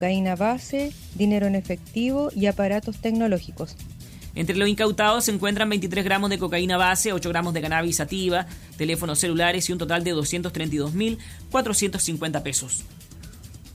cocaína base, dinero en efectivo y aparatos tecnológicos. Entre lo incautado se encuentran 23 gramos de cocaína base, 8 gramos de cannabis sativa, teléfonos celulares y un total de 232.450 pesos.